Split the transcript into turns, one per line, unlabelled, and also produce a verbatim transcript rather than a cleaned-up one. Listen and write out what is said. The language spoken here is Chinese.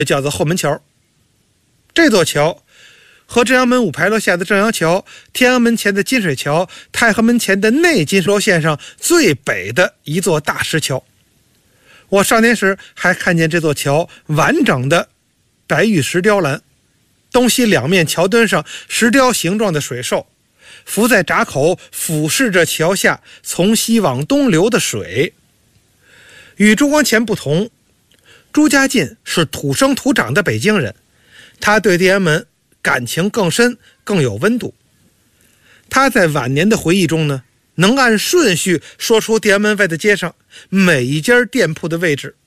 叫做后门桥。这座桥和正阳门五牌楼下的正阳桥、天安门前的金水桥、太和门前的内金水线上最北的一座大石桥。我少年时还看见这座桥完整的白玉石雕栏，东西两面桥墩上石雕形状的水兽浮在闸口，俯视着桥下从西往东流的水。与朱光潜不同，朱家进是土生土长的北京人，他对天安门感情更深，更有温度。他在晚年的回忆中呢，能按顺序说出天安门外的街上每一家店铺的位置。